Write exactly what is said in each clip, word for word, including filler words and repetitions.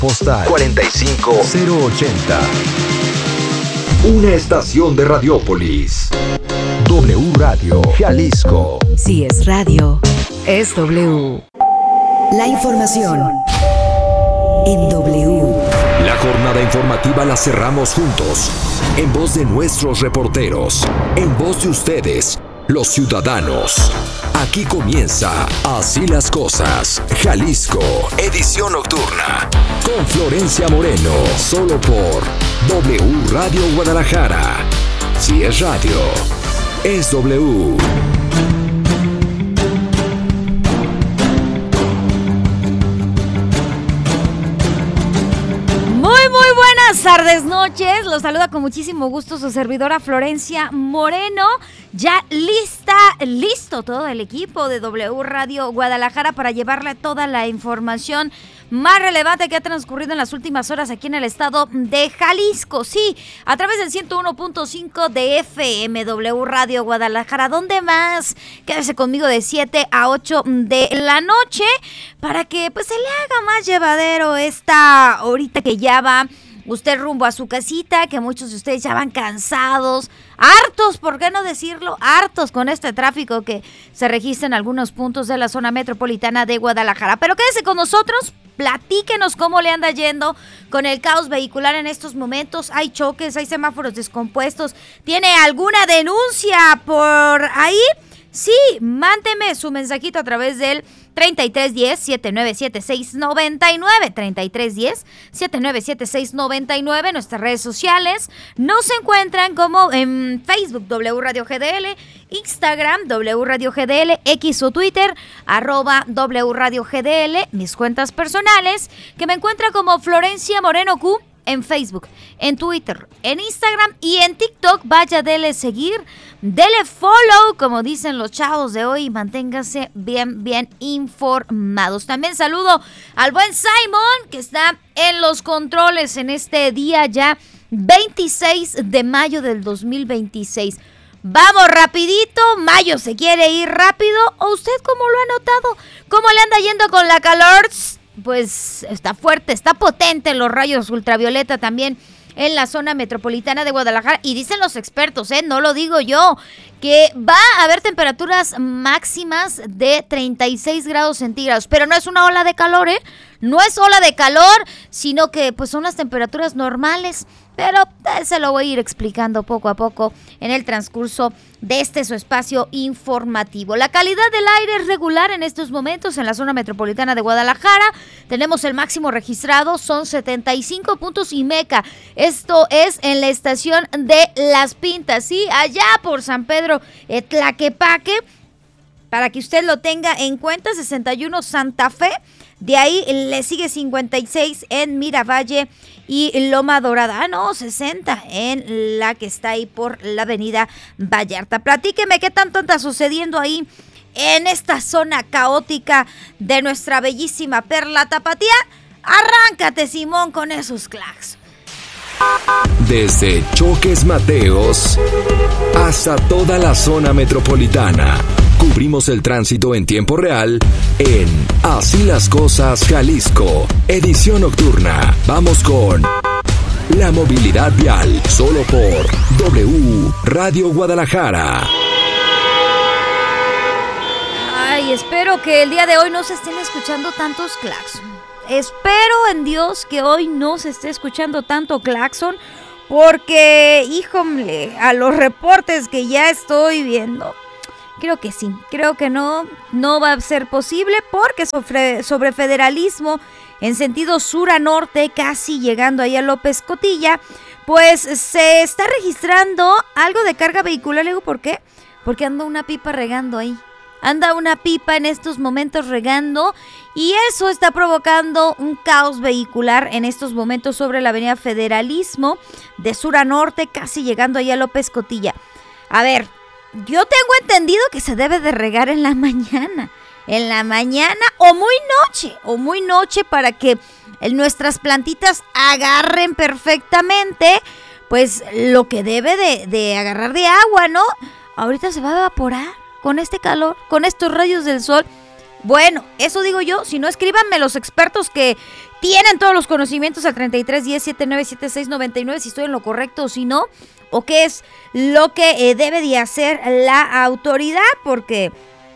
Postal cuarenta y cinco cero ochenta. Una estación de Radiópolis. W Radio Jalisco. Si es radio, es W. La información en W. La jornada informativa la cerramos juntos, en voz de nuestros reporteros, en voz de ustedes, los ciudadanos. Aquí comienza Así las Cosas, Jalisco, edición nocturna, con Florencia Moreno, solo por W Radio Guadalajara. Si es radio, es W. Buenas tardes, noches. Los saluda con muchísimo gusto su servidora Florencia Moreno. Ya lista, listo todo el equipo de W Radio Guadalajara para llevarle toda la información más relevante que ha transcurrido en las últimas horas aquí en el estado de Jalisco. Sí, a través del ciento uno punto cinco de F M, W Radio Guadalajara. ¿Dónde más? Quédese conmigo de siete a ocho de la noche para que pues se le haga más llevadero esta horita que ya va usted rumbo a su casita, que muchos de ustedes ya van cansados, hartos, ¿por qué no decirlo? Hartos con este tráfico que se registra en algunos puntos de la zona metropolitana de Guadalajara. Pero quédese con nosotros, platíquenos cómo le anda yendo con el caos vehicular en estos momentos. Hay choques, hay semáforos descompuestos. ¿Tiene alguna denuncia por ahí? Sí, mándeme su mensajito a través del treinta y tres diez, setenta y nueve setenta y seis noventa y nueve, treinta y tres diez, setenta y nueve setenta y seis noventa y nueve. Nuestras redes sociales nos encuentran como en Facebook W Radio G D L, Instagram W Radio G D L, X o Twitter arroba W Radio G D L, mis cuentas personales que me encuentran como Florencia Moreno Q en Facebook, en Twitter, en Instagram y en TikTok. Vaya, dele seguir, dele follow, como dicen los chavos de hoy, y manténgase bien, bien informados. También saludo al buen Simon, que está en los controles en este día ya veintiséis de mayo del dos mil veintiséis. Vamos rapidito, mayo se quiere ir rápido. ¿O usted cómo lo ha notado? ¿Cómo le anda yendo con la calor? Pues está fuerte, está potente los rayos ultravioleta también en la zona metropolitana de Guadalajara. Y dicen los expertos, ¿eh? No lo digo yo, que va a haber temperaturas máximas de treinta y seis grados centígrados. Pero no es una ola de calor, ¿eh? No es ola de calor, sino que pues son las temperaturas normales. Pero eh, se lo voy a ir explicando poco a poco en el transcurso de este su espacio informativo. La calidad del aire es regular en estos momentos en la zona metropolitana de Guadalajara. Tenemos el máximo registrado, son setenta y cinco puntos I M E C A. Esto es en la estación de Las Pintas, ¿sí? Allá por San Pedro Tlaquepaque, para que usted lo tenga en cuenta. Sesenta y uno Santa Fe. De ahí le sigue cincuenta y seis en Miravalle y Loma Dorada. Ah, no, sesenta en la que está ahí por la avenida Vallarta. Platíqueme qué tanto está sucediendo ahí en esta zona caótica de nuestra bellísima Perla Tapatía. Arráncate, Simón, con esos claxons. Desde Choques Mateos hasta toda la zona metropolitana. Cubrimos el tránsito en tiempo real en Así las Cosas Jalisco, edición nocturna. Vamos con la movilidad vial, solo por W Radio Guadalajara. Ay, espero que el día de hoy no se estén escuchando tantos claxon. Espero en Dios que hoy no se esté escuchando tanto claxon, porque, híjole, a los reportes que ya estoy viendo, creo que sí, creo que no, no va a ser posible, porque sobre, sobre federalismo en sentido sur a norte, casi llegando ahí a López Cotilla, pues se está registrando algo de carga vehicular. Le digo, ¿por qué? Porque anda una pipa regando ahí. Anda una pipa en estos momentos regando y eso está provocando un caos vehicular en estos momentos sobre la avenida Federalismo de sur a norte, casi llegando ahí a López Cotilla. A ver, yo tengo entendido que se debe de regar en la mañana, en la mañana o muy noche, o muy noche para que nuestras plantitas agarren perfectamente, pues lo que debe de, de agarrar de agua, ¿no? Ahorita se va a evaporar con este calor, con estos rayos del sol. Bueno, eso digo yo, si no escríbanme los expertos que, tienen todos los conocimientos al treinta y tres diez setenta y nueve setenta y seis noventa y nueve si estoy en lo correcto o si no, o qué es lo que eh, debe de hacer la autoridad, porque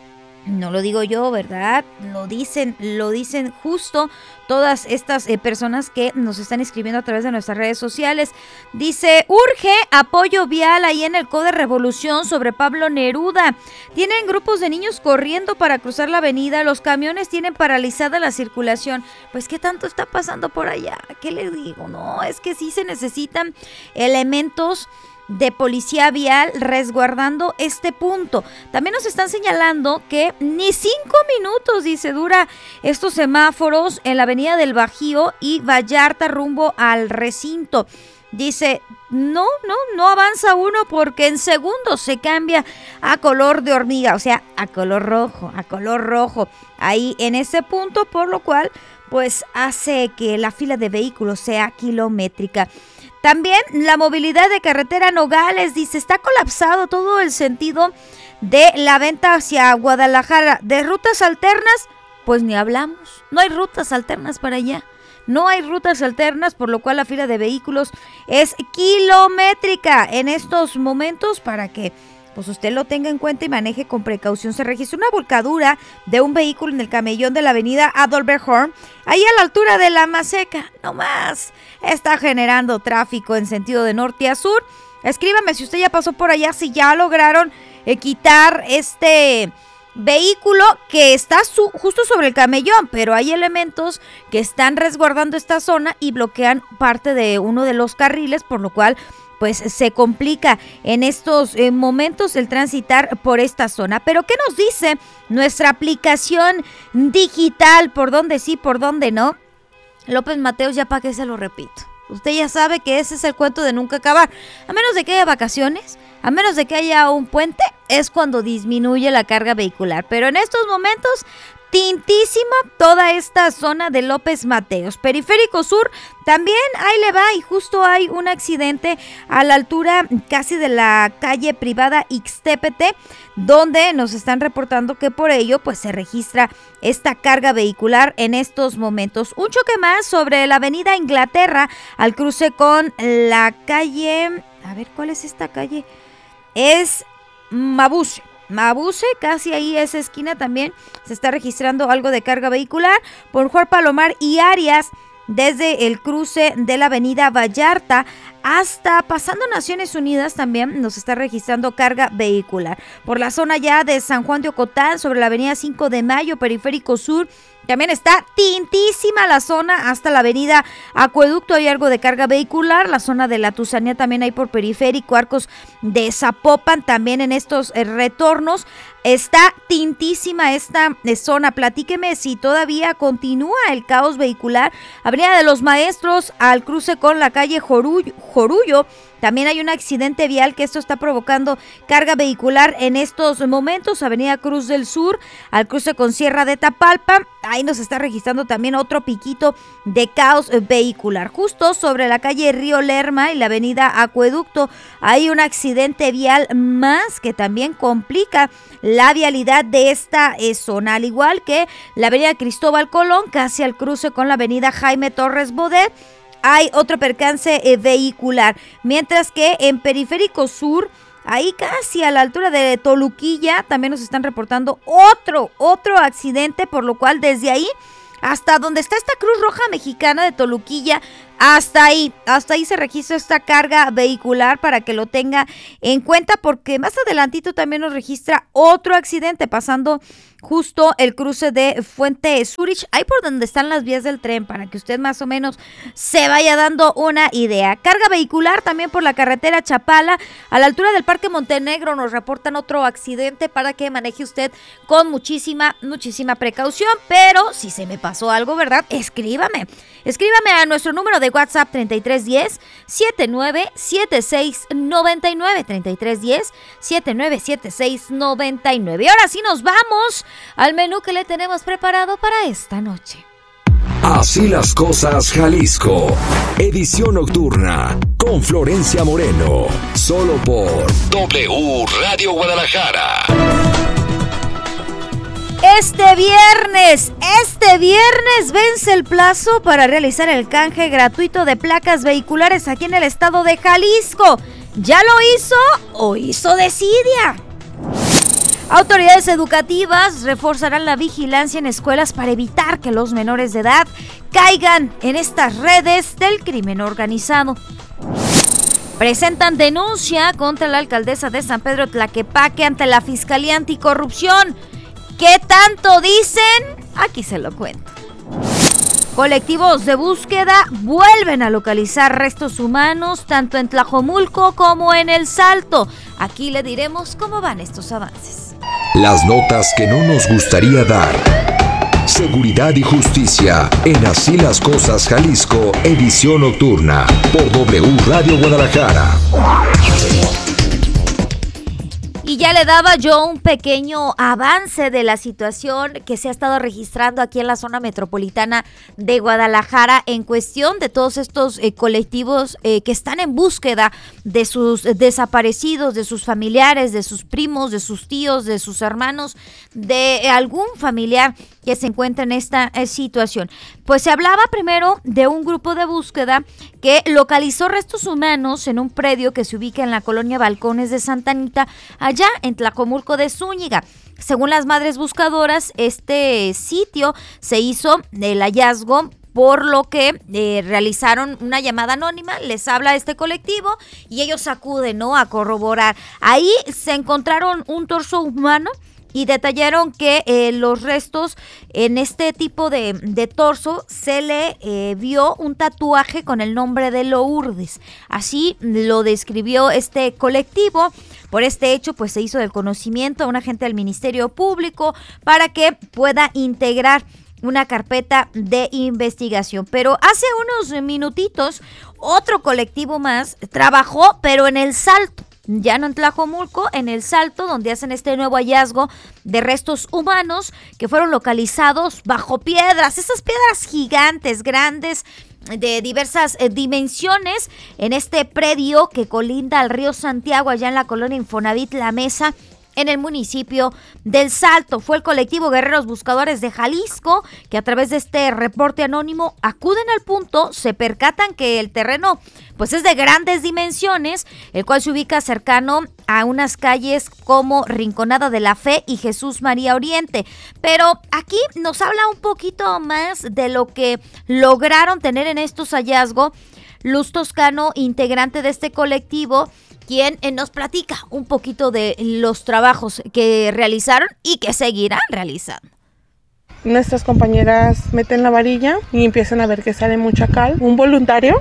no lo digo yo, ¿verdad? Lo dicen, lo dicen justo todas estas eh, personas que nos están escribiendo a través de nuestras redes sociales. Dice, urge apoyo vial ahí en el Code Revolución sobre Pablo Neruda. Tienen grupos de niños corriendo para cruzar la avenida, los camiones tienen paralizada la circulación. Pues, ¿qué tanto está pasando por allá? ¿Qué les digo? No, es que sí se necesitan elementos de policía vial resguardando este punto. También nos están señalando que ni cinco minutos, dice, dura estos semáforos en la avenida del Bajío y Vallarta rumbo al recinto. Dice, no, no, no avanza uno porque en segundos se cambia a color de hormiga, o sea, a color rojo, a color rojo, ahí en ese punto, por lo cual, pues hace que la fila de vehículos sea kilométrica. También la movilidad de carretera Nogales, dice, está colapsado todo el sentido de la venta hacia Guadalajara. De rutas alternas, pues ni hablamos. No hay rutas alternas para allá. No hay rutas alternas, por lo cual la fila de vehículos es kilométrica en estos momentos para que pues usted lo tenga en cuenta y maneje con precaución. Se registró una volcadura de un vehículo en el camellón de la avenida Adalbert Horn, ahí a la altura de la Maseca. No más, está generando tráfico en sentido de norte a sur. Escríbame si usted ya pasó por allá, si ya lograron eh, quitar este vehículo que está su, justo sobre el camellón, pero hay elementos que están resguardando esta zona y bloquean parte de uno de los carriles, por lo cual pues se complica en estos eh, momentos el transitar por esta zona. Pero ¿qué nos dice nuestra aplicación digital? ¿Por dónde sí, por dónde no? López Mateos, ya para qué se lo repito. Usted ya sabe que ese es el cuento de nunca acabar. A menos de que haya vacaciones, a menos de que haya un puente, es cuando disminuye la carga vehicular. Pero en estos momentos, tintísima toda esta zona de López Mateos. Periférico Sur, también ahí le va y justo hay un accidente a la altura casi de la calle privada Ixtépete, donde nos están reportando que por ello pues se registra esta carga vehicular en estos momentos. Un choque más sobre la avenida Inglaterra al cruce con la calle, a ver, ¿cuál es esta calle? Es Mabuse. Mabuse, casi ahí esa esquina también se está registrando algo de carga vehicular. Por Juan Palomar y Arias, desde el cruce de la avenida Vallarta hasta pasando Naciones Unidas también nos está registrando carga vehicular. Por la zona ya de San Juan de Ocotán, sobre la avenida cinco de mayo, Periférico Sur, también está tintísima la zona hasta la avenida Acueducto, hay algo de carga vehicular. La zona de la Tusanía también hay por Periférico, Arcos de Zapopan, también en estos eh, retornos. Está tintísima esta eh, zona. Platíqueme si todavía continúa el caos vehicular. Avenida de los Maestros al cruce con la calle Jorullo, Jorullo. También hay un accidente vial que esto está provocando carga vehicular en estos momentos. Avenida Cruz del Sur al cruce con Sierra de Tapalpa. Ahí nos está registrando también otro piquito de caos vehicular. Justo sobre la calle Río Lerma y la avenida Acueducto hay un accidente vial más que también complica la vialidad de esta eh, zona. Al igual que la avenida Cristóbal Colón, casi al cruce con la avenida Jaime Torres Bodet, hay otro percance eh, vehicular. Mientras que en Periférico Sur, ahí casi a la altura de Toluquilla, también nos están reportando otro, otro accidente, por lo cual desde ahí hasta donde está esta Cruz Roja Mexicana de Toluquilla, hasta ahí, hasta ahí se registra esta carga vehicular para que lo tenga en cuenta, porque más adelantito también nos registra otro accidente pasando justo el cruce de Fuente Zurich, ahí por donde están las vías del tren, para que usted más o menos se vaya dando una idea. Carga vehicular también por la carretera Chapala, a la altura del Parque Montenegro nos reportan otro accidente para que maneje usted con muchísima, muchísima precaución, pero si se me pasó algo, ¿verdad? Escríbame, escríbame a nuestro número de WhatsApp treinta y tres diez setenta y nueve setenta y seis noventa y nueve, treinta y tres diez setenta y nueve setenta y seis noventa y nueve. Y ahora sí nos vamos al menú que le tenemos preparado para esta noche. Así las cosas, Jalisco. Edición nocturna con Florencia Moreno. Solo por W Radio Guadalajara. Este viernes, este viernes vence el plazo para realizar el canje gratuito de placas vehiculares aquí en el estado de Jalisco. ¿Ya lo hizo o hizo desidia? Autoridades educativas reforzarán la vigilancia en escuelas para evitar que los menores de edad caigan en estas redes del crimen organizado. Presentan denuncia contra la alcaldesa de San Pedro Tlaquepaque ante la Fiscalía Anticorrupción. ¿Qué tanto dicen? Aquí se lo cuento. Colectivos de búsqueda vuelven a localizar restos humanos tanto en Tlajomulco como en El Salto. Aquí le diremos cómo van estos avances. Las notas que no nos gustaría dar. Seguridad y justicia en Así las Cosas Jalisco, edición nocturna, por W Radio Guadalajara. Y ya le daba yo un pequeño avance de la situación que se ha estado registrando aquí en la zona metropolitana de Guadalajara en cuestión de todos estos eh, colectivos eh, que están en búsqueda de sus desaparecidos, de sus familiares, de sus primos, de sus tíos, de sus hermanos, de algún familiar que se encuentra en esta eh, situación. Pues se hablaba primero de un grupo de búsqueda que localizó restos humanos en un predio que se ubica en la colonia Balcones de Santa Anita, allá en Tlajomulco de Zúñiga. Según las madres buscadoras, este sitio se hizo el hallazgo, por lo que eh, realizaron una llamada anónima, les habla este colectivo y ellos acuden, ¿no?, a corroborar. Ahí se encontraron un torso humano y detallaron que eh, los restos en este tipo de, de torso se le eh, vio un tatuaje con el nombre de Lourdes. Así lo describió este colectivo. Por este hecho, pues se hizo del conocimiento a un agente del Ministerio Público para que pueda integrar una carpeta de investigación. Pero hace unos minutitos, otro colectivo más trabajó, pero en El Salto. Ya no en Tlajomulco, en El Salto, donde hacen este nuevo hallazgo de restos humanos que fueron localizados bajo piedras, esas piedras gigantes, grandes, de diversas eh, dimensiones, en este predio que colinda al río Santiago, allá en la colonia Infonavit La Mesa, en el municipio del Salto. Fue el colectivo Guerreros Buscadores de Jalisco que a través de este reporte anónimo acuden al punto, se percatan que el terreno pues es de grandes dimensiones, el cual se ubica cercano a unas calles como Rinconada de la Fe y Jesús María Oriente. Pero aquí nos habla un poquito más de lo que lograron tener en estos hallazgos Luz Toscano, integrante de este colectivo, quien eh, nos platica un poquito de los trabajos que realizaron y que seguirán realizando. Nuestras compañeras meten la varilla y empiezan a ver que sale mucha cal. Un voluntario,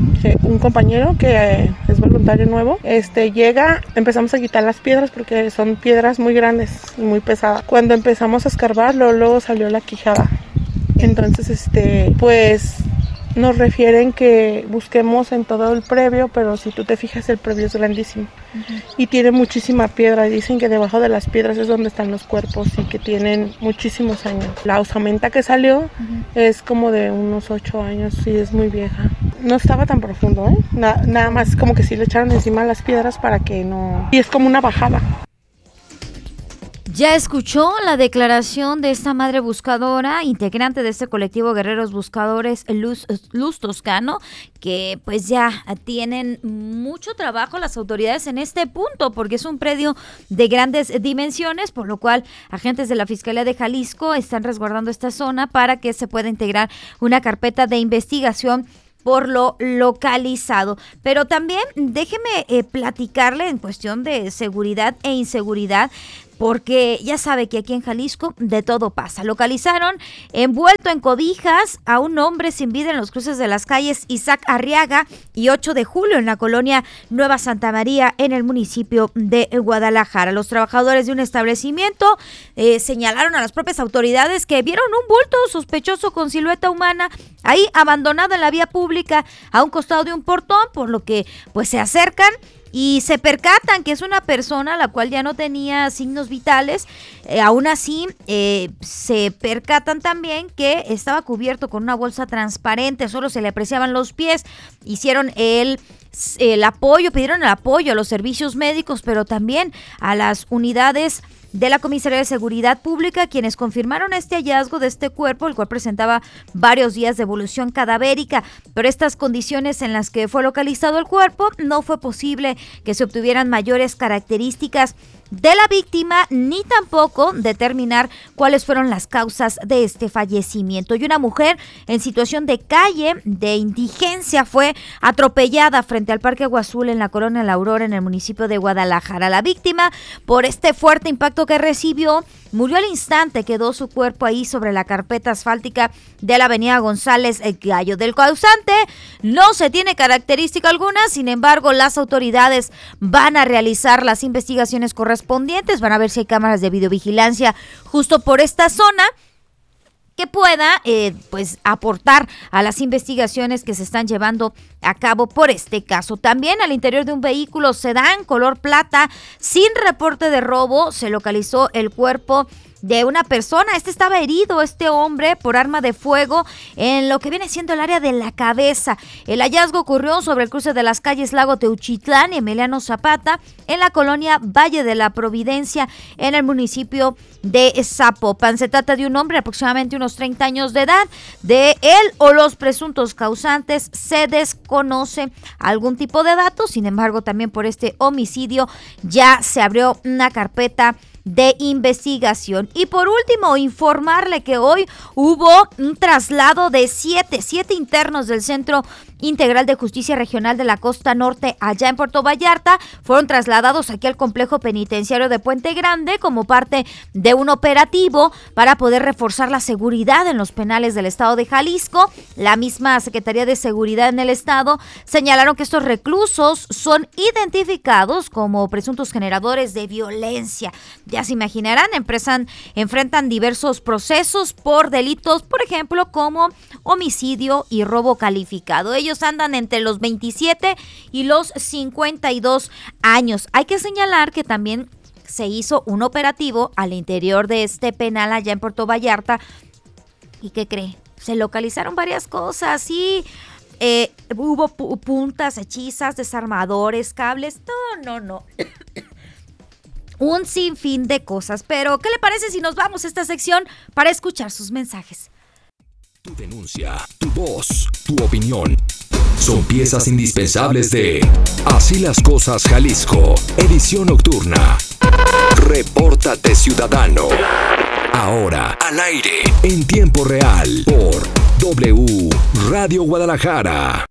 un compañero que es voluntario nuevo, este llega, empezamos a quitar las piedras porque son piedras muy grandes y muy pesadas. Cuando empezamos a escarbar, luego, luego salió la quijada. Entonces, este, pues nos refieren que busquemos en todo el previo, pero si tú te fijas, el previo es grandísimo. Uh-huh. Y tiene muchísima piedra. Dicen que debajo de las piedras es donde están los cuerpos y que tienen muchísimos años. La osamenta que salió uh-huh. es como de unos ocho años y es muy vieja. No estaba tan profundo, ¿eh? Na- nada más como que sí le echaron encima las piedras para que no... Y es como una bajada. Ya escuchó la declaración de esta madre buscadora, integrante de este colectivo Guerreros Buscadores, Luz, Luz Toscano, que pues ya tienen mucho trabajo las autoridades en este punto, porque es un predio de grandes dimensiones, por lo cual agentes de la Fiscalía de Jalisco están resguardando esta zona para que se pueda integrar una carpeta de investigación por lo localizado. Pero también déjeme eh, platicarle en cuestión de seguridad e inseguridad, porque ya sabe que aquí en Jalisco de todo pasa. Localizaron envuelto en cobijas a un hombre sin vida en los cruces de las calles Isaac Arriaga y ocho de julio en la colonia Nueva Santa María en el municipio de Guadalajara. Los trabajadores de un establecimiento eh, señalaron a las propias autoridades que vieron un bulto sospechoso con silueta humana ahí abandonado en la vía pública a un costado de un portón, por lo que pues se acercan y se percatan que es una persona la cual ya no tenía signos vitales. Eh, aún así, eh, se percatan también que estaba cubierto con una bolsa transparente, solo se le apreciaban los pies. Hicieron el, el apoyo, pidieron el apoyo a los servicios médicos, pero también a las unidades de la Comisaría de Seguridad Pública, quienes confirmaron este hallazgo de este cuerpo, el cual presentaba varios días de evolución cadavérica. Pero estas condiciones en las que fue localizado el cuerpo, no fue posible que se obtuvieran mayores características de la víctima, ni tampoco determinar cuáles fueron las causas de este fallecimiento. Y una mujer en situación de calle, de indigencia, fue atropellada frente al Parque Agua Azul en la colonia La Aurora, en el municipio de Guadalajara. La víctima, por este fuerte impacto que recibió, murió al instante. Quedó su cuerpo ahí sobre la carpeta asfáltica de la avenida González Gallo. Del causante no se tiene característica alguna, sin embargo, las autoridades van a realizar las investigaciones correspondientes, van a ver si hay cámaras de videovigilancia justo por esta zona que pueda eh, pues aportar a las investigaciones que se están llevando a cabo por este caso. También al interior de un vehículo sedán color plata sin reporte de robo se localizó el cuerpo de una persona. Este estaba herido, este hombre, por arma de fuego en lo que viene siendo el área de la cabeza. El hallazgo ocurrió sobre el cruce de las calles Lago Teuchitlán y Emiliano Zapata en la colonia Valle de la Providencia, en el municipio de Zapopan. Se trata de un hombre de aproximadamente unos treinta años de edad. De él o los presuntos causantes se desconoce algún tipo de datos. Sin embargo, también por este homicidio ya se abrió una carpeta de investigación. Y por último, informarle que hoy hubo un traslado de siete, siete internos del Centro Integral de Justicia Regional de la Costa Norte, allá en Puerto Vallarta. Fueron trasladados aquí al complejo penitenciario de Puente Grande como parte de un operativo para poder reforzar la seguridad en los penales del estado de Jalisco. La misma Secretaría de Seguridad en el estado señalaron que estos reclusos son identificados como presuntos generadores de violencia. Ya se imaginarán, empresan, enfrentan diversos procesos por delitos, por ejemplo, como homicidio y robo calificado. Ellos andan entre los veintisiete y los cincuenta y dos años. Hay que señalar que también se hizo un operativo al interior de este penal allá en Puerto Vallarta. ¿Y qué cree? Se localizaron varias cosas, sí. Eh, hubo pu- puntas hechizas, desarmadores, cables. No, no, no. Un sinfín de cosas. Pero, ¿qué le parece si nos vamos a esta sección para escuchar sus mensajes? Tu denuncia, tu voz, tu opinión. Son piezas indispensables de Así las Cosas Jalisco, edición nocturna. Repórtate, ciudadano. Ahora, al aire, en tiempo real, por W Radio Guadalajara.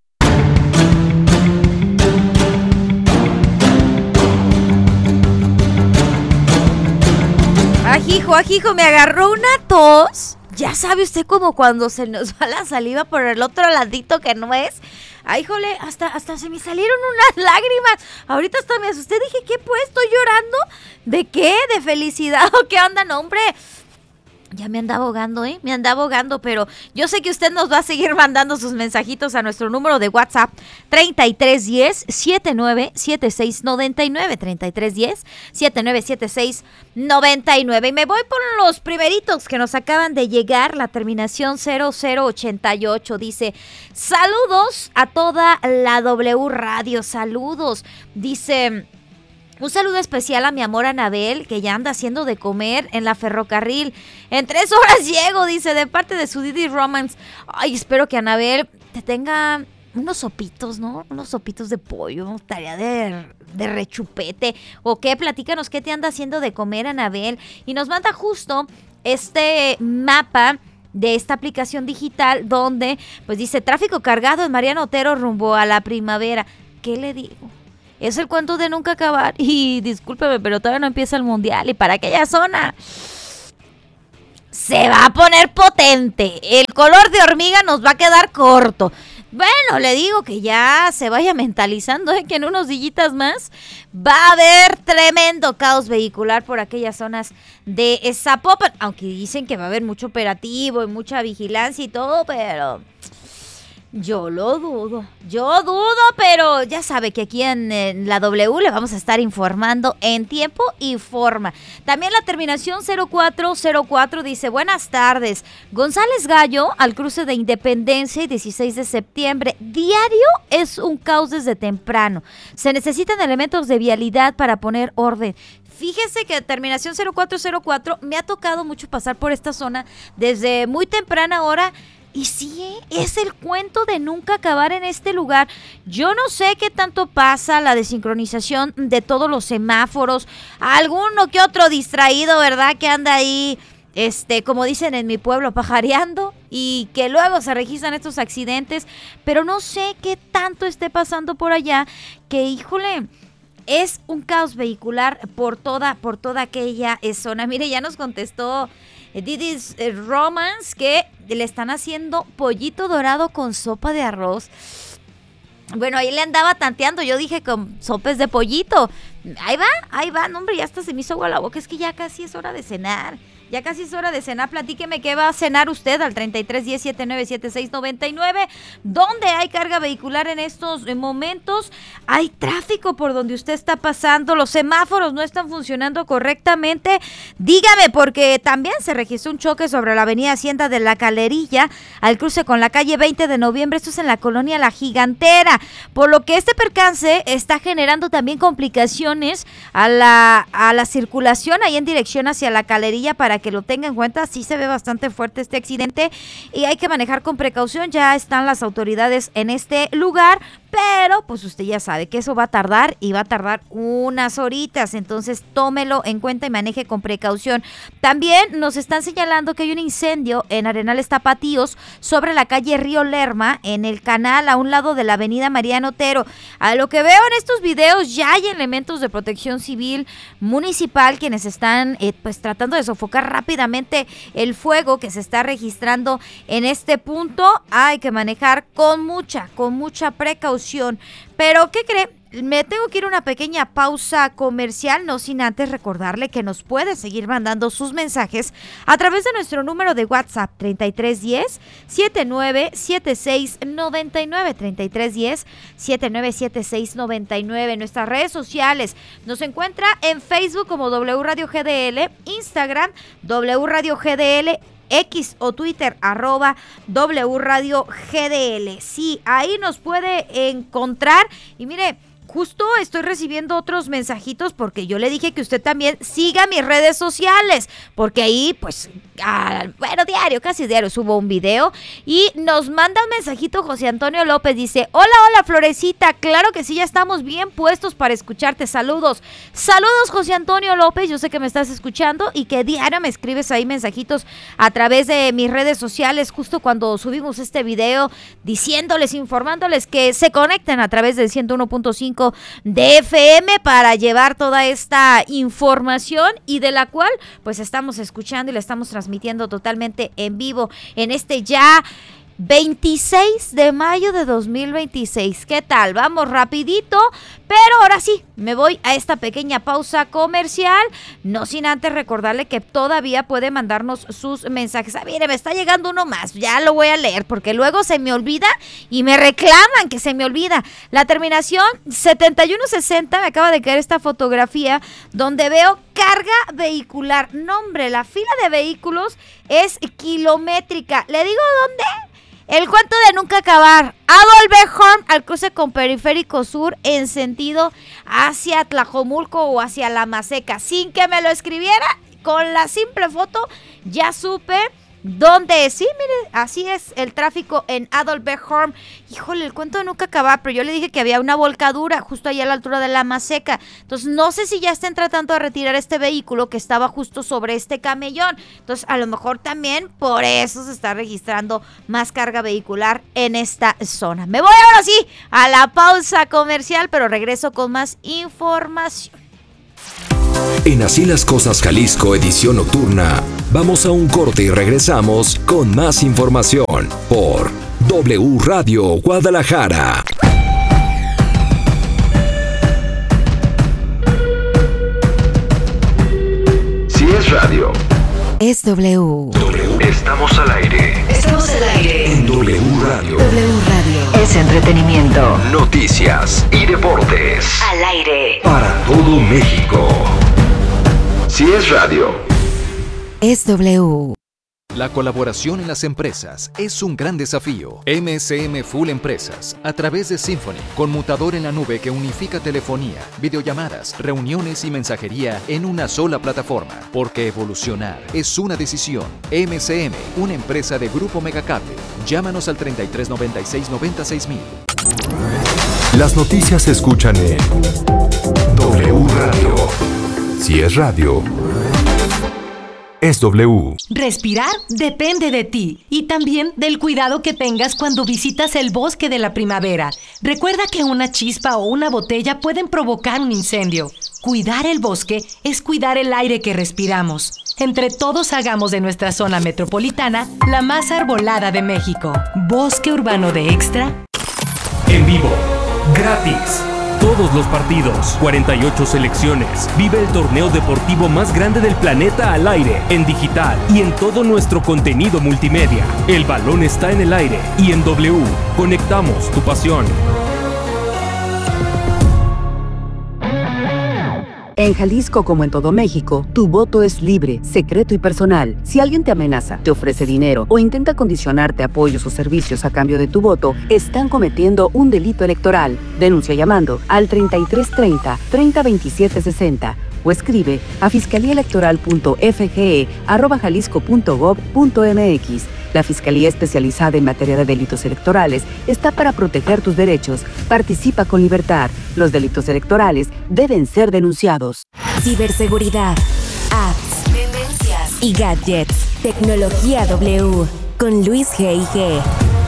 Ajijo, ajijo, me agarró una tos. Ya sabe usted como cuando se nos va la saliva por el otro ladito que no es. Ay, jole, hasta, hasta se me salieron unas lágrimas. Ahorita hasta me asusté, dije, ¿qué pues? ¿Estoy llorando? ¿De qué? ¿De felicidad o qué onda? No, hombre. Ya me anda ahogando, ¿eh? Me anda ahogando, pero yo sé que usted nos va a seguir mandando sus mensajitos a nuestro número de WhatsApp treinta y tres diez, setenta y nueve setenta y seis noventa y nueve, treinta y tres diez, setenta y nueve setenta y seis noventa y nueve. Y me voy por los primeritos que nos acaban de llegar, la terminación cero cero ochenta y ocho. Dice, saludos a toda la W Radio, saludos. Dice... Un saludo especial a mi amor Anabel, que ya anda haciendo de comer en la ferrocarril. En tres horas llego, dice, de parte de su Didi Romance. Ay, espero que Anabel te tenga unos sopitos, ¿no? Unos sopitos de pollo, tarea de, de rechupete. ¿O qué? Platícanos qué te anda haciendo de comer, Anabel. Y nos manda justo este mapa de esta aplicación digital donde, pues dice, tráfico cargado en Mariano Otero rumbo a la primavera. ¿Qué le digo? Es el cuento de nunca acabar. Y discúlpeme, pero todavía no empieza el mundial. Y para aquella zona se va a poner potente. El color de hormiga nos va a quedar corto. Bueno, le digo que ya se vaya mentalizando, ¿eh? Que en unos dillitas más va a haber tremendo caos vehicular por aquellas zonas de Zapopan. Aunque dicen que va a haber mucho operativo y mucha vigilancia y todo, pero... Yo lo dudo, yo dudo, pero ya sabe que aquí en, en la W le vamos a estar informando en tiempo y forma. También la terminación cero cuatro cero cuatro dice, buenas tardes, González Gallo al cruce de Independencia y dieciséis de septiembre, diario es un caos desde temprano, se necesitan elementos de vialidad para poner orden. Fíjese que terminación cero cuatro cero cuatro me ha tocado mucho pasar por esta zona desde muy temprana hora. Y sí, es el cuento de nunca acabar en este lugar. Yo no sé qué tanto pasa la desincronización de todos los semáforos. Alguno que otro distraído, ¿verdad? Que anda ahí, este, como dicen en mi pueblo, pajareando. Y que luego se registran estos accidentes. Pero no sé qué tanto esté pasando por allá. Que, híjole, es un caos vehicular por toda, por toda aquella zona. Mire, ya nos contestó Didis Romance que le están haciendo pollito dorado con sopa de arroz. Bueno, ahí le andaba tanteando, yo dije con sopes de pollito. Ahí va, ahí va, no hombre, ya hasta se me hizo agua la boca, es que ya casi es hora de cenar. Ya casi es hora de cenar, platíqueme qué va a cenar usted al treinta y tres diez setenta y nueve setenta y seis noventa y nueve. ¿Dónde hay carga vehicular en estos momentos? Hay tráfico por donde usted está pasando, los semáforos no están funcionando correctamente. Dígame, porque también se registró un choque sobre la avenida Hacienda de la Calerilla, al cruce con la calle veinte de noviembre, esto es en la colonia La Gigantera, por lo que este percance está generando también complicaciones a la, a la circulación ahí en dirección hacia la Calerilla. Para que lo tenga en cuenta, sí se ve bastante fuerte este accidente y hay que manejar con precaución. Ya están las autoridades en este lugar, pero pues usted ya sabe que eso va a tardar y va a tardar unas horitas, entonces tómelo en cuenta y maneje con precaución. También nos están señalando que hay un incendio en Arenales Tapatíos sobre la calle Río Lerma, en el canal a un lado de la avenida Mariano Otero. A lo que veo en estos videos ya hay elementos de protección civil municipal quienes están eh, pues tratando de sofocar rápidamente el fuego que se está registrando en este punto. Hay que manejar con mucha, con mucha precaución. Pero, ¿qué cree? Me tengo que ir a una pequeña pausa comercial, no sin antes recordarle que nos puede seguir mandando sus mensajes a través de nuestro número de WhatsApp treinta y tres diez setenta y nueve setenta y seis noventa y nueve, treinta y tres diez setenta y nueve setenta y seis noventa y nueve. Nuestras redes sociales nos encuentra en Facebook como W Radio G D L, Instagram W Radio G D L, X o Twitter, arroba W Radio G D L. Sí, ahí nos puede encontrar. Y mire, justo estoy recibiendo otros mensajitos porque yo le dije que usted también siga mis redes sociales, porque ahí pues, ah, bueno, diario, casi diario subo un video y nos manda un mensajito José Antonio López, dice, hola, hola Florecita, claro que sí, ya estamos bien puestos para escucharte, saludos, saludos José Antonio López, yo sé que me estás escuchando y que diario me escribes ahí mensajitos a través de mis redes sociales, justo cuando subimos este video, diciéndoles, informándoles que se conecten a través del ciento uno punto cinco de F M para llevar toda esta información y de la cual pues estamos escuchando y la estamos transmitiendo totalmente en vivo en este ya veintiséis de mayo de dos mil veintiséis. ¿Qué tal? Vamos rapidito, pero ahora sí, me voy a esta pequeña pausa comercial, no sin antes recordarle que todavía puede mandarnos sus mensajes. Ah, mire, me está llegando uno más, ya lo voy a leer porque luego se me olvida y me reclaman que se me olvida. La terminación setenta y uno sesenta, me acaba de caer esta fotografía donde veo carga vehicular. No, hombre, la fila de vehículos es kilométrica. ¿Le digo dónde? El cuento de nunca acabar. Adolfo Horn al cruce con Periférico Sur en sentido hacia Tlajomulco o hacia La Maseca. Sin que me lo escribiera, con la simple foto ya supe dónde es. Sí, mire, así es el tráfico en Adolfo Horn. Híjole, el cuento de nunca acabar, pero yo le dije que había una volcadura justo allá a la altura de La Maseca. Entonces, no sé si ya estén tratando de retirar este vehículo que estaba justo sobre este camellón. Entonces, a lo mejor también por eso se está registrando más carga vehicular en esta zona. Me voy ahora sí a la pausa comercial, pero regreso con más información. En Así las Cosas Jalisco, edición nocturna, vamos a un corte y regresamos con más información por W Radio Guadalajara. Si es radio, es W. W Estamos al aire. Estamos al aire. En W Radio. W Radio es entretenimiento, Noticias y deportes. al aire. Para todo México. Si es radio. Es W. La colaboración en las empresas es un gran desafío. M S M Full Empresas, a través de Symphony, conmutador en la nube que unifica telefonía, videollamadas, reuniones y mensajería en una sola plataforma. Porque evolucionar es una decisión. M S M, una empresa de Grupo Megacable. Llámanos al treinta y tres noventa y seis noventa y seis mil. Las noticias se escuchan en W Radio. Si es radio, es W. Respirar depende de ti y también del cuidado que tengas cuando visitas el bosque de la primavera. Recuerda que una chispa o una botella pueden provocar un incendio. Cuidar el bosque es cuidar el aire que respiramos. Entre todos hagamos de nuestra zona metropolitana la más arbolada de México. Bosque Urbano de Extra. En vivo, gratis. Todos los partidos, cuarenta y ocho selecciones. Vive el torneo deportivo más grande del planeta al aire, en digital y en todo nuestro contenido multimedia. El balón está en el aire y en W. Conectamos tu pasión. En Jalisco, como en todo México, tu voto es libre, secreto y personal. Si alguien te amenaza, te ofrece dinero o intenta condicionarte apoyos o servicios a cambio de tu voto, están cometiendo un delito electoral. Denuncia llamando al treinta y tres treinta, treinta veintisiete sesenta o escribe a fiscalíaelectoral punto f g e arroba jalisco punto gob punto m x. La Fiscalía Especializada en Materia de Delitos Electorales está para proteger tus derechos. Participa con libertad. Los delitos electorales deben ser denunciados. Ciberseguridad, apps, tendencias y gadgets. Tecnología W con Luis G I G.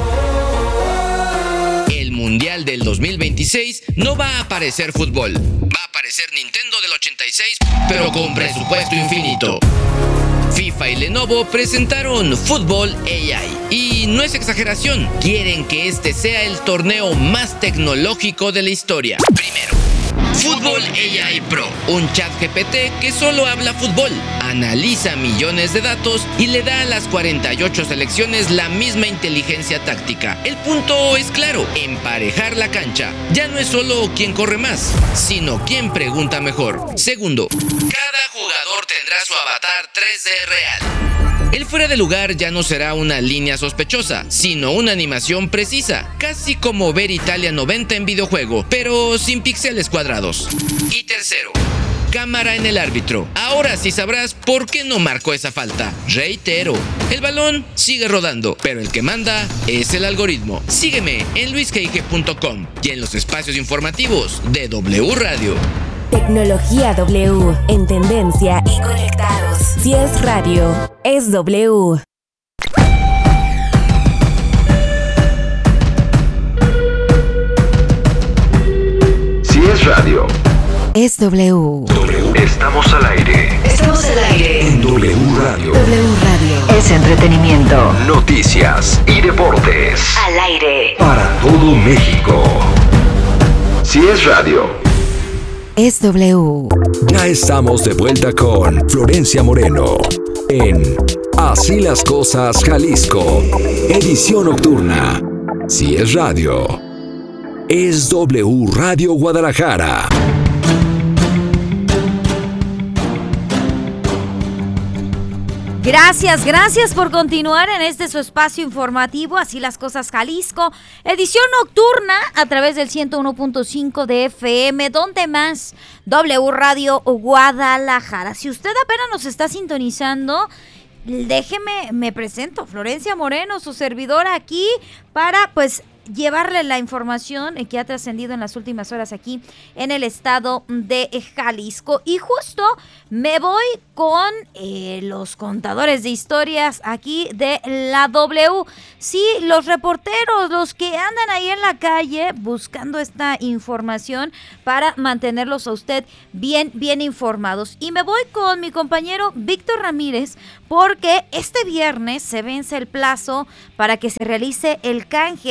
El Mundial del dos mil veintiséis no va a aparecer fútbol. Va a aparecer Nintendo del ochenta y seis, pero con presupuesto infinito. FIFA y Lenovo presentaron Football A I. Y no es exageración, quieren que este sea el torneo más tecnológico de la historia. Primero, Football A I Pro, un chat G P T que solo habla fútbol, analiza millones de datos y le da a las cuarenta y ocho selecciones la misma inteligencia táctica. El punto es claro, emparejar la cancha. Ya no es solo quién corre más, sino quién pregunta mejor. Segundo, cada jugador tendrá su avatar tres D real. El fuera de lugar ya no será una línea sospechosa, sino una animación precisa, casi como ver Italia noventa en videojuego, pero sin píxeles cuadrados. Y tercero, cámara en el árbitro. Ahora sí sabrás por qué no marcó esa falta. Reitero, el balón sigue rodando, pero el que manda es el algoritmo. Sígueme en luis g i g punto com y en los espacios informativos de W Radio. Tecnología W en tendencia y conectados. Si es radio, es W. Si es radio. Es W. W. Estamos al aire. Estamos al aire. En W Radio. W Radio es entretenimiento, Noticias y deportes. al aire. Para todo México. Si es radio. Es W. Ya estamos de vuelta con Florencia Moreno en Así las Cosas Jalisco, edición nocturna. Si es radio, es W Radio Guadalajara. Gracias, gracias por continuar en este su espacio informativo, Así las Cosas Jalisco, edición nocturna a través del ciento uno punto cinco de F M, donde más W Radio Guadalajara. Si usted apenas nos está sintonizando, déjeme, me presento, Florencia Moreno, su servidora aquí para pues llevarle la información que ha trascendido en las últimas horas aquí en el estado de Jalisco. Y justo me voy con eh, los contadores de historias aquí de la W. Sí, los reporteros, los que andan ahí en la calle buscando esta información para mantenerlos a usted bien, bien informados. Y me voy con mi compañero Víctor Ramírez, porque este viernes se vence el plazo para que se realice el canje gratuito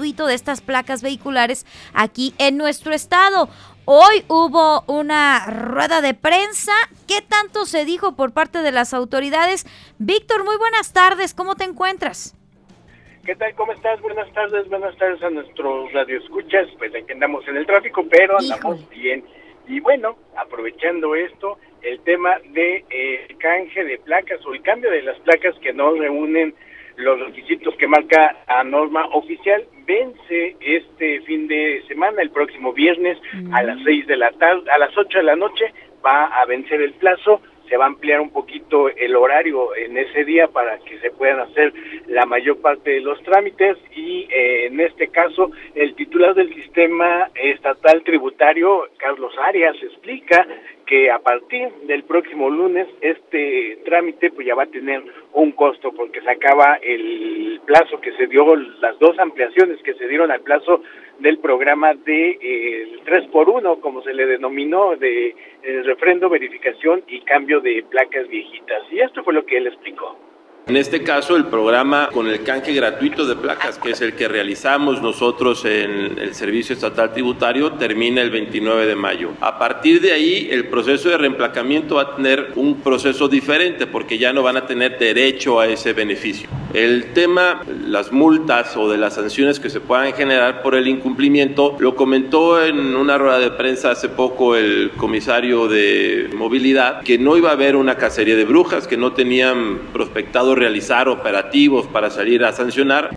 gratuito de estas placas vehiculares aquí en nuestro estado. Hoy hubo una rueda de prensa. ¿Qué tanto se dijo por parte de las autoridades? Víctor, muy buenas tardes. ¿Cómo te encuentras? ¿Qué tal? ¿Cómo estás? Buenas tardes, buenas tardes a nuestros radioescuchas. Pues aquí andamos en el tráfico, pero andamos Híjole. bien. Y bueno, aprovechando esto, el tema de eh, el canje de placas o el cambio de las placas que no reúnen los requisitos que marca la norma oficial, vence este fin de semana, el próximo viernes mm. a las seis de la tarde, a las ocho de la noche va a vencer el plazo. Se va a ampliar un poquito el horario en ese día para que se puedan hacer la mayor parte de los trámites y eh, en este caso el titular del sistema estatal tributario, Carlos Arias, explica que a partir del próximo lunes este trámite pues ya va a tener un costo porque se acaba el plazo que se dio, las dos ampliaciones que se dieron al plazo del programa de eh, el tres por uno, como se le denominó, de eh, refrendo, verificación y cambio de placas viejitas. Y esto fue lo que él explicó. En este caso, el programa con el canje gratuito de placas, que es el que realizamos nosotros en el Servicio Estatal Tributario, termina el veintinueve de mayo. A partir de ahí, el proceso de reemplacamiento va a tener un proceso diferente porque ya no van a tener derecho a ese beneficio. El tema, las multas o de las sanciones que se puedan generar por el incumplimiento, lo comentó en una rueda de prensa hace poco el comisario de movilidad, que no iba a haber una cacería de brujas, que no tenían prospectado realizar operativos para salir a sancionar.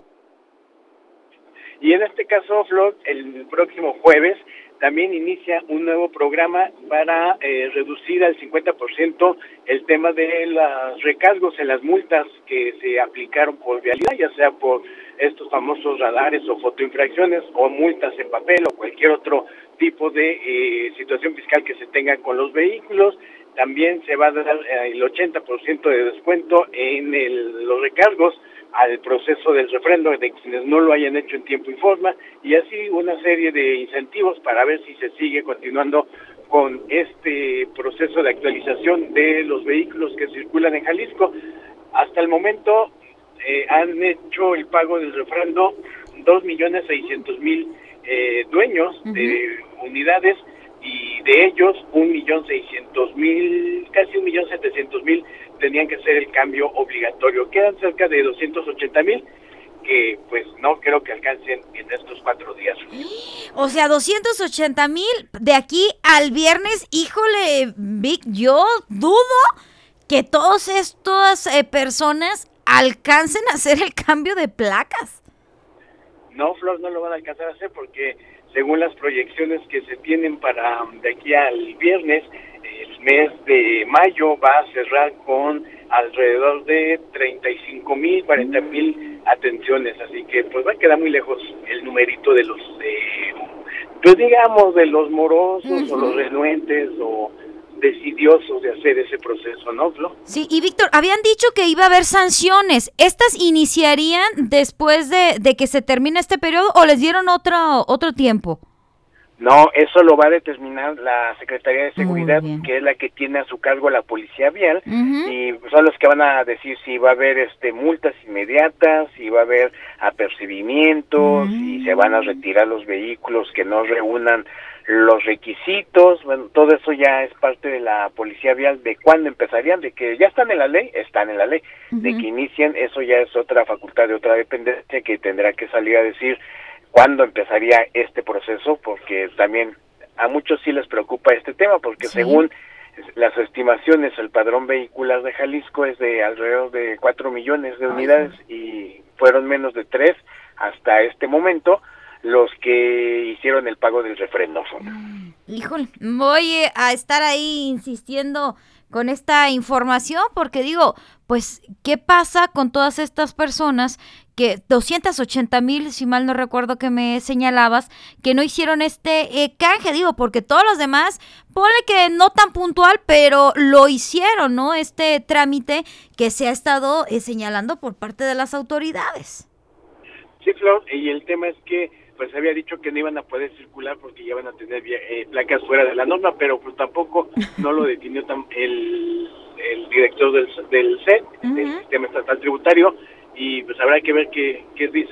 Y en este caso, Flor, el próximo jueves también inicia un nuevo programa para eh, reducir al cincuenta por ciento el tema de los recargos en las multas que se aplicaron por vialidad, ya sea por estos famosos radares o fotoinfracciones o multas en papel o cualquier otro tipo de eh, situación fiscal que se tenga con los vehículos. También se va a dar el ochenta por ciento de descuento en el, los recargos al proceso del refrendo de quienes no lo hayan hecho en tiempo y forma, y así una serie de incentivos para ver si se sigue continuando con este proceso de actualización de los vehículos que circulan en Jalisco. Hasta el momento eh, han hecho el pago del refrendo dos millones seiscientos mil eh, dueños uh-huh. de unidades, y de ellos un millón seiscientos mil, casi un millón setecientos mil tenían que hacer el cambio obligatorio. Quedan cerca de doscientos ochenta mil que pues no creo que alcancen en estos cuatro días. O sea, doscientos ochenta mil de aquí al viernes. Híjole, Vic, yo dudo que todas estas eh, personas alcancen a hacer el cambio de placas. No, Flor, no lo van a alcanzar a hacer porque según las proyecciones que se tienen para de aquí al viernes, el mes de mayo va a cerrar con alrededor de treinta y cinco mil, cuarenta mil atenciones, así que pues va a quedar muy lejos el numerito de los, eh, pues digamos, de los morosos uh-huh. o los renuentes o decidiosos de hacer ese proceso, ¿no, Flo? Sí, y Víctor, habían dicho que iba a haber sanciones. ¿Estas iniciarían después de, de que se termine este periodo o les dieron otro otro tiempo? No, eso lo va a determinar la Secretaría de Seguridad, que es la que tiene a su cargo la Policía Vial, uh-huh. y son los que van a decir si va a haber este multas inmediatas, si va a haber apercibimientos, uh-huh. si se van a retirar los vehículos que no reúnan los requisitos. Bueno, todo eso ya es parte de la Policía Vial, de cuándo empezarían, de que ya están en la ley, están en la ley, uh-huh. de que inicien, eso ya es otra facultad de otra dependencia que tendrá que salir a decir cuándo empezaría este proceso, porque también a muchos sí les preocupa este tema, porque sí. según las estimaciones, el padrón vehicular de Jalisco es de alrededor de cuatro millones de unidades Ay, y fueron menos de tres hasta este momento los que hicieron el pago del refrendo. Híjole, voy a estar ahí insistiendo con esta información porque digo, pues, ¿qué pasa con todas estas personas que doscientos ochenta mil, si mal no recuerdo que me señalabas, que no hicieron este eh, canje? Digo, porque todos los demás, ponle que no tan puntual, pero lo hicieron, ¿no? Este trámite que se ha estado eh, señalando por parte de las autoridades. Sí, Flor, y el tema es que pues había dicho que no iban a poder circular porque ya van a tener eh, placas fuera de la norma, pero pues tampoco no lo definió tan el, el director del, del C E T, uh-huh. del Sistema Estatal Tributario, y pues habrá que ver qué, qué dice